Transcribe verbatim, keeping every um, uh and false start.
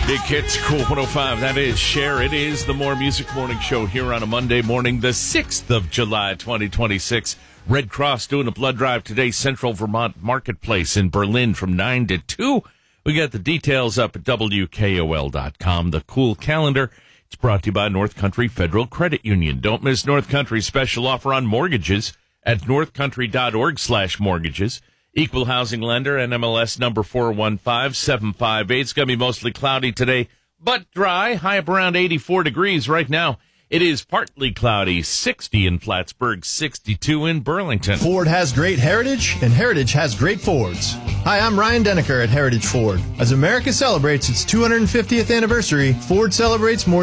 Big Hits, Cool one oh five. That is Cher. It is the More Music Morning Show here on a Monday morning, the sixth of July, twenty twenty-six. Red Cross doing a blood drive today, Central Vermont Marketplace in Berlin from nine to two. We got the details up at W K O L dot com. The Cool Calendar. It's brought to you by North Country Federal Credit Union. Don't miss North Country's special offer on mortgages at northcountry.org slash mortgages. Equal housing lender, N M L S number four one five seven five eight. It's going to be mostly cloudy today, but dry. High up around eighty-four degrees right now. It is partly cloudy, sixty in Plattsburgh, sixty-two in Burlington. Ford has great heritage, and Heritage has great Fords. Hi, I'm Ryan Denneker at Heritage Ford. As America celebrates its two hundred fiftieth anniversary, Ford celebrates more